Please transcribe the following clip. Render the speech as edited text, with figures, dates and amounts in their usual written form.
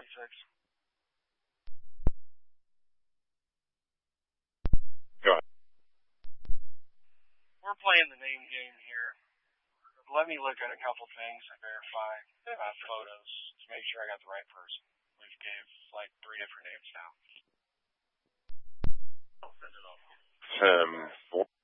26. Go ahead. We're playing the name game here. Let me look at a couple things and verify photos to make sure I got the right person. We've gave like 3 different names now. I'll send it off.